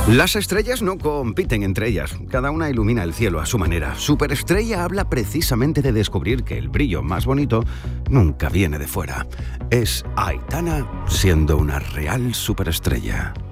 Las estrellas no compiten entre ellas, cada una ilumina el cielo a su manera. Superestrella habla precisamente de descubrir que el brillo más bonito nunca viene de fuera. Es Aitana siendo una real superestrella.